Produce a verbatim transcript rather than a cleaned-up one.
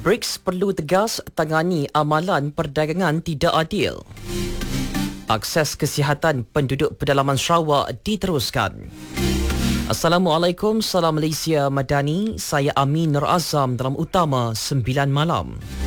BRICS perlu tegas tangani amalan perdagangan tidak adil. Akses kesihatan penduduk pedalaman Sarawak diteruskan. Assalamualaikum, salam Malaysia Madani. Saya Amin Nur Azam dalam Utama sembilan malam.